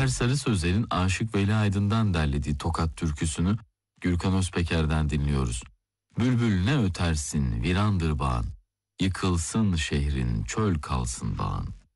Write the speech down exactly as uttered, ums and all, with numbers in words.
Ömer Sarı Sözler'in Aşık Veli Aydın'dan derlediği Tokat türküsünü Gürkan Özpeker'den dinliyoruz. Bülbül ne ötersin virandır bağın, yıkılsın şehrin çöl kalsın bağın.